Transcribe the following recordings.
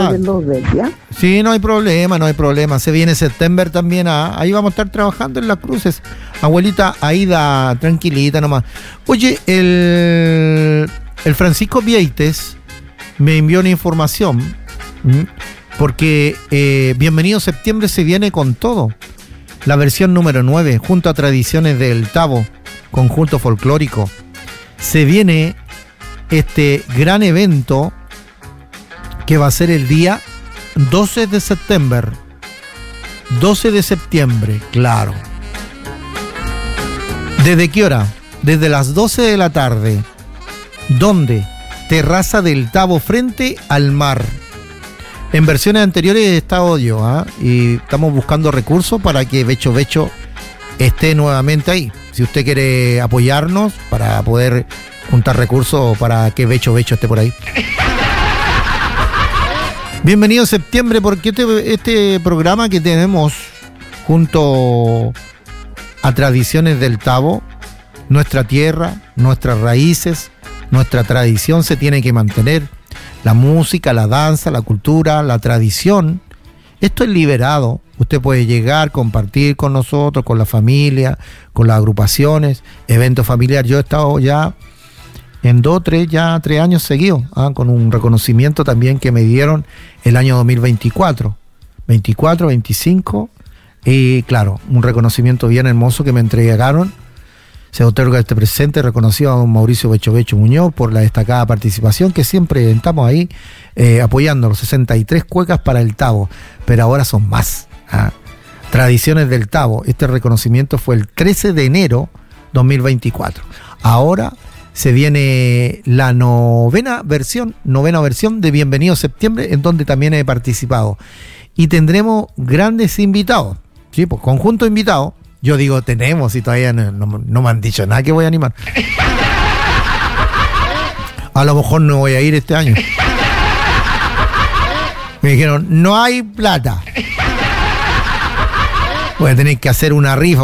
en los del día. Sí, no hay problema. Se viene septiembre también. Ahí vamos a estar trabajando en las cruces. Abuelita Aida, tranquilita nomás. Oye, el Francisco Vieites me envió una información, porque Bienvenido Septiembre se viene con todo. La versión número 9, junto a Tradiciones del Tabo, conjunto folclórico. Se viene este gran evento que va a ser el día 12 de septiembre. 12 de septiembre, claro. ¿Desde qué hora? Desde las 12 de la tarde. ¿Dónde? Terraza del Tabo frente al mar. En versiones anteriores he estado yo, y estamos buscando recursos para que Becho Becho esté nuevamente ahí. Si usted quiere apoyarnos para poder juntar recursos para que Becho Becho esté por ahí. Bienvenido septiembre, porque este programa que tenemos junto a Tradiciones del Tabo, nuestra tierra, nuestras raíces, nuestra tradición se tiene que mantener. La música, la danza, la cultura, la tradición. Esto es liberado. Usted puede llegar, compartir con nosotros, con la familia, con las agrupaciones, eventos familiares. Yo he estado ya en 3 años seguidos, con un reconocimiento también que me dieron el año 2024. 24, 25, y claro, un reconocimiento bien hermoso que me entregaron. Se otorga este presente reconocido a don Mauricio Becho Becho Muñoz por la destacada participación, que siempre estamos ahí apoyando los 63 cuecas para el Tabo, pero ahora son más. Tradiciones del Tabo. Este reconocimiento fue el 13 de enero 2024. Ahora se viene la novena versión de Bienvenido Septiembre, en donde también he participado. Y tendremos grandes invitados, ¿sí? Pues conjunto invitado. Yo digo tenemos, y todavía no me han dicho nada que voy a animar. A lo mejor no voy a ir este año. Me dijeron, no hay plata. Voy a tener que hacer una rifa.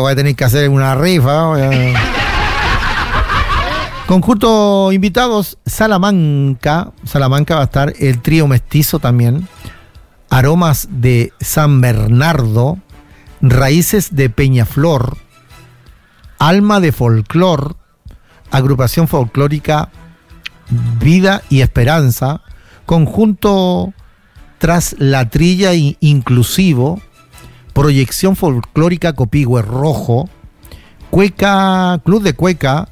Conjunto invitados, Salamanca va a estar el trío mestizo también. Aromas de San Bernardo. Raíces de Peñaflor, Alma de Folclor, agrupación folclórica Vida y Esperanza, conjunto Tras la Trilla Inclusivo, proyección folclórica Copihue Rojo, Cueca, Club de Cueca,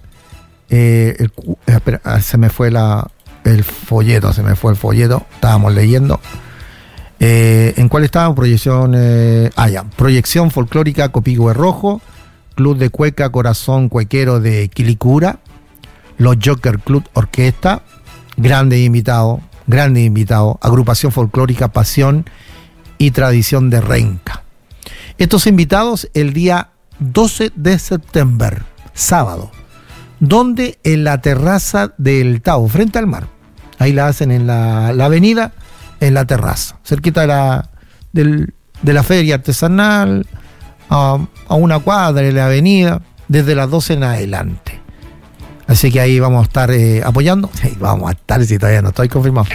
se me fue el folleto, estábamos leyendo. ¿En cuál estaba? Proyección folclórica Copihue Rojo, Club de Cueca Corazón Cuequero de Quilicura, Los Joker Club Orquesta, grande invitado, agrupación folclórica Pasión y Tradición de Renca. Estos invitados el día 12 de septiembre, sábado, donde en la terraza del Tabo, frente al mar. Ahí la hacen en la avenida, en la terraza, cerquita de la feria artesanal, a una cuadra de la avenida, desde las 12 en adelante. Así que ahí vamos a estar apoyando. Sí, vamos a estar, si todavía no estoy confirmado.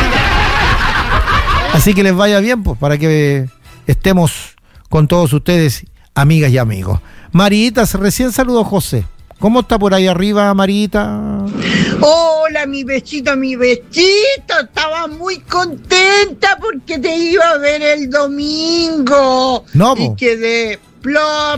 Así que les vaya bien, pues, para que estemos con todos ustedes, amigas y amigos. Marita, recién saludó José. ¿Cómo está por ahí arriba, Marita? Hola, mi besito, estaba muy contenta porque te iba a ver el domingo. No, y quedé plop.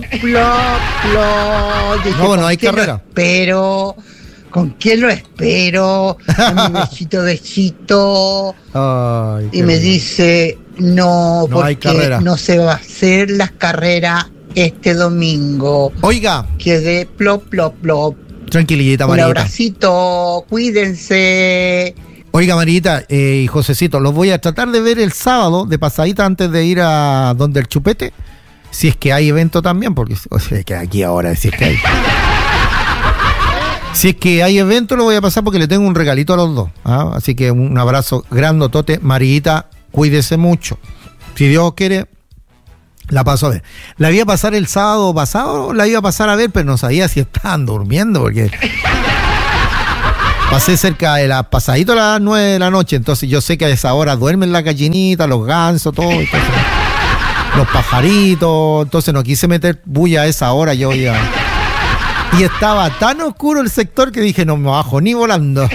No, no hay carrera. ¿Con quién lo espero? A mi besito. Ay, y me dice, no, porque no se va a hacer las carreras este domingo. Oiga. Quedé plop. Tranquilita, Marita. Un abracito, cuídense. Oiga, Marita y Josecito, los voy a tratar de ver el sábado, de pasadita, antes de ir a donde el Chupete, si es que hay evento también, porque es que aquí ahora si es que hay. Si es que hay evento, lo voy a pasar porque le tengo un regalito a los dos. Así que un abrazo grandotote. Marita, cuídese mucho. Si Dios quiere, la paso a ver. La iba a pasar el sábado pasado, la iba a pasar a ver, pero no sabía si estaban durmiendo, porque Pasé cerca de pasadito a las 9 de la noche, entonces yo sé que a esa hora duermen las gallinitas, los gansos, todo, entonces, los pajaritos, entonces no quise meter bulla a esa hora, yo ya. Y estaba tan oscuro el sector que dije, no me bajo ni volando.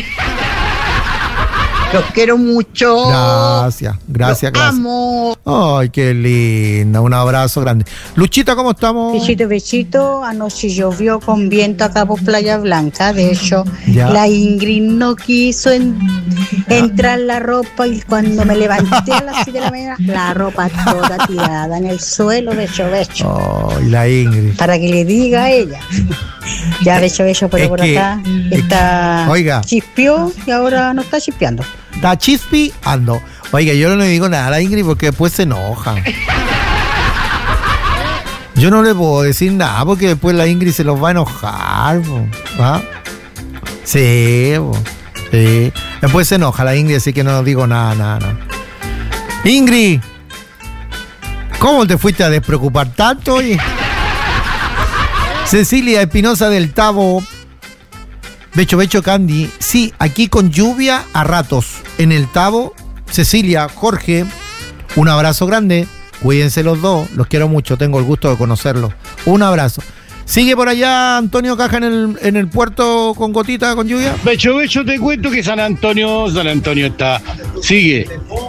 Los quiero mucho. Gracias. Los amo. Ay, qué linda. Un abrazo grande. Luchita, ¿cómo estamos? Besito. Anoche llovió con viento acá por Playa Blanca. De hecho, la Ingrid no quiso entrar la ropa y cuando me levanté a las 7 de la mañana, la ropa toda tirada en el suelo, becho. Ay, la Ingrid. Para que le diga a ella. Ya, becho, pero por acá está. Oiga. Chispeó y ahora no está chispeando. Está chispeando. Oiga, yo no le digo nada a la Ingrid porque después se enoja. Yo no le puedo decir nada porque después la Ingrid se los va a enojar. ¿Ah? Sí, sí. Después se enoja la Ingrid, así que no digo nada. Ingrid, ¿cómo te fuiste a despreocupar tanto hoy? Cecilia Espinosa del Tabo. Becho Candy. Sí, aquí con lluvia a ratos. En el Tabo, Cecilia, Jorge, un abrazo grande. Cuídense los dos, los quiero mucho, tengo el gusto de conocerlos. Un abrazo. ¿Sigue por allá Antonio Caja en el puerto con gotita, con lluvia? Becho, te cuento que San Antonio está, sigue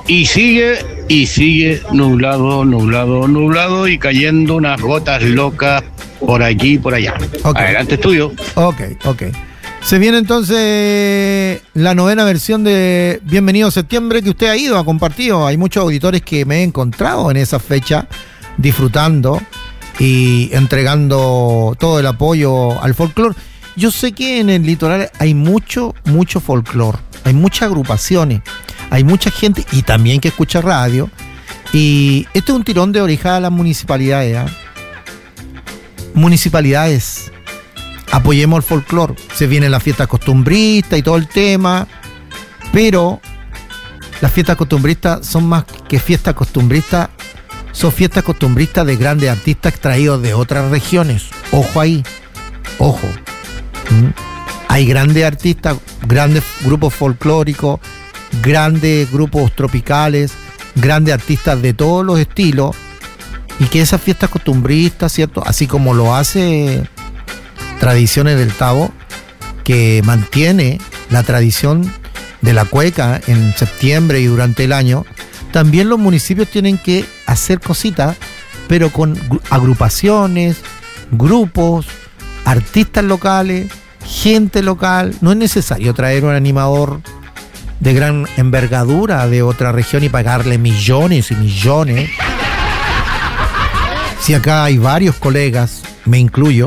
nublado y cayendo unas gotas locas por aquí y por allá. Okay. Adelante, estudio. Ok. Se viene entonces la 9ª versión de Bienvenido Septiembre que usted ha compartido. Hay muchos auditores que me he encontrado en esa fecha disfrutando y entregando todo el apoyo al folclore. Yo sé que en el litoral hay mucho folclore, hay muchas agrupaciones, hay mucha gente y también que escucha radio. Y este es un tirón de oreja a las municipalidades. Municipalidades. Apoyemos el folclore. Se vienen las fiestas costumbristas y todo el tema, pero las fiestas costumbristas son más que fiestas costumbristas, son fiestas costumbristas de grandes artistas extraídos de otras regiones. Ojo ahí, ojo. Hay grandes artistas, grandes grupos folclóricos, grandes grupos tropicales, grandes artistas de todos los estilos, y que esas fiestas costumbristas, ¿cierto? Así como lo hace Tradiciones del Tabo, que mantiene la tradición de la cueca en septiembre y durante el año, también los municipios tienen que hacer cositas, pero con agrupaciones, grupos, artistas locales, gente local. No es necesario traer un animador de gran envergadura de otra región y pagarle millones y millones. Si acá hay varios colegas, me incluyo,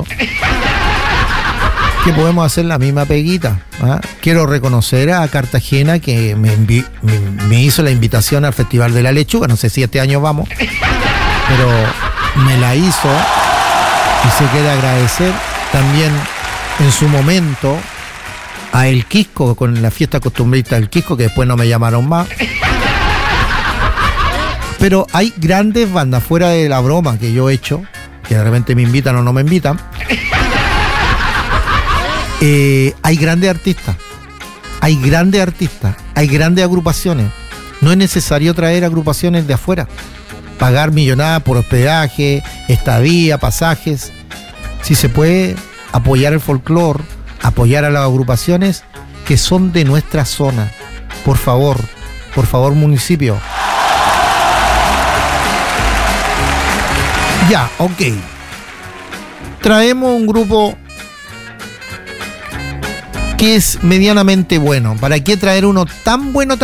que podemos hacer la misma peguita. Quiero reconocer a Cartagena, que me hizo la invitación al Festival de la Lechuga. No sé si este año vamos, pero me la hizo y se queda agradecer también en su momento a El Quisco con la fiesta costumbrista del Quisco, que después no me llamaron más. Pero hay grandes bandas fuera de la broma que yo he hecho, que de repente me invitan o no me invitan. Hay grandes artistas, hay grandes agrupaciones. No es necesario traer agrupaciones de afuera, pagar millonadas por hospedaje, estadía, pasajes. Si se puede apoyar el folclore, apoyar a las agrupaciones que son de nuestra zona. Por favor, municipio. Ya, ok. Traemos un grupo que es medianamente bueno. ¿Para qué traer uno tan bueno?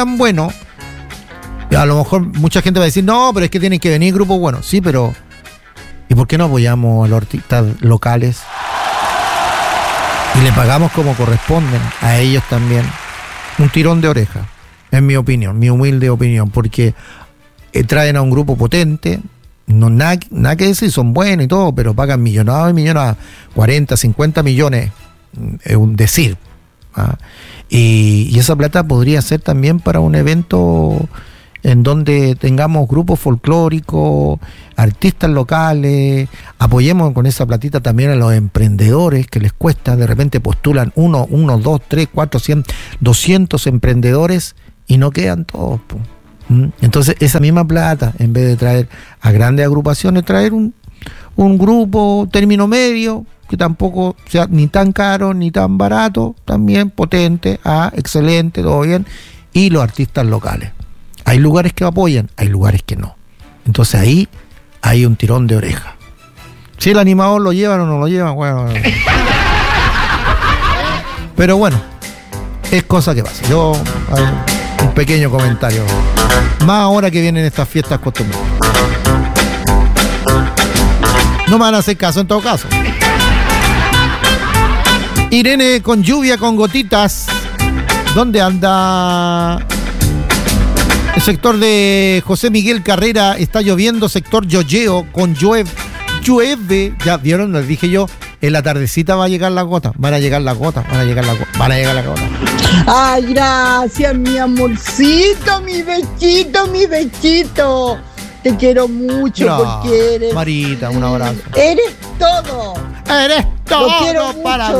A lo mejor mucha gente va a decir, no, pero es que tienen que venir grupos buenos. Sí, pero ¿y por qué no apoyamos a los artistas locales? Y le pagamos como corresponden a ellos también. Un tirón de oreja, en mi opinión, mi humilde opinión, porque traen a un grupo potente. No, nada que decir, son buenos y todo, pero pagan millonadas, 40, 50 millones, es un decir. Y esa plata podría ser también para un evento en donde tengamos grupos folclóricos, artistas locales, apoyemos con esa platita también a los emprendedores que les cuesta, de repente postulan 1, 2, 3, 4, 100, 200 emprendedores y no quedan todos, po. Entonces esa misma plata, en vez de traer a grandes agrupaciones, traer un grupo término medio, que tampoco sea ni tan caro ni tan barato, también potente, excelente, todo bien, y los artistas locales. Hay lugares que apoyan, hay lugares que no. Entonces ahí hay un tirón de oreja. Si el animador lo llevan o no lo llevan, bueno. Pero bueno, es cosa que pasa. Un pequeño comentario. Más ahora que vienen estas fiestas costumbrosas. No me van a hacer caso en todo caso. Irene, con lluvia, con gotitas. ¿Dónde anda? El sector de José Miguel Carrera está lloviendo, sector Yoyeo, con llueve. Ya vieron, les dije yo, en la tardecita va a llegar la gota. Van a llegar las gotas. Ay, gracias, mi amorcito, mi bechito. Te quiero mucho porque eres... Marita, un abrazo. Eres todo. Lo quiero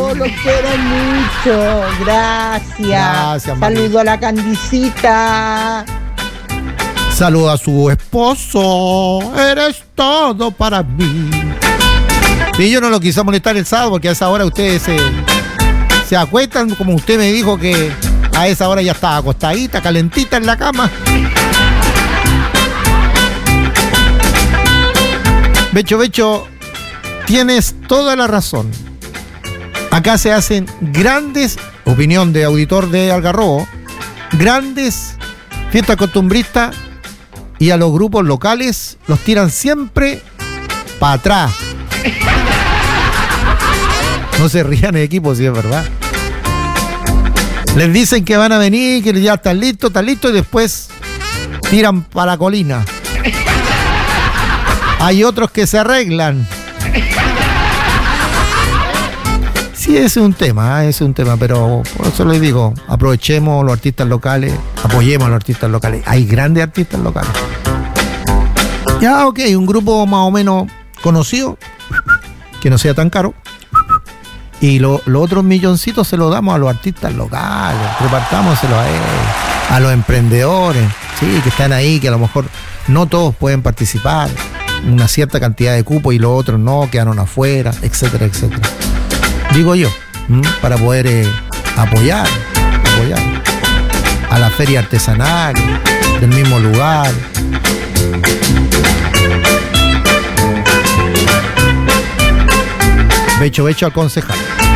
mucho. Gracias, saludo a la Candicita. Saludo a su esposo. Eres todo para mí. Sí, yo no lo quise molestar el sábado porque a esa hora ustedes se acuestan, como usted me dijo que a esa hora ya estaba acostadita, calentita en la cama. Becho, tienes toda la razón. Acá se hacen grandes, opinión de auditor de Algarrobo, grandes fiestas costumbristas y a los grupos locales los tiran siempre para atrás. No se rían el equipo, si es verdad. Les dicen que van a venir, que ya están listos y después tiran para la colina. Hay otros que se arreglan. Sí, es un tema, pero por eso les digo, aprovechemos los artistas locales, apoyemos a los artistas locales. Hay grandes artistas locales. Ya, ok, un grupo más o menos conocido, que no sea tan caro. Y los otros milloncitos se los damos a los artistas locales, repartámoselo a ellos, a los emprendedores, sí, que están ahí, que a lo mejor no todos pueden participar, una cierta cantidad de cupos y los otros no, quedaron afuera, etcétera. Digo yo, para poder apoyar a la feria artesanal del mismo lugar. Becho al concejal.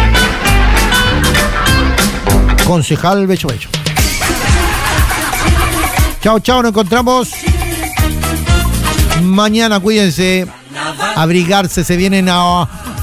Concejal Becho. Chao, nos encontramos mañana, cuídense, abrigarse, se vienen a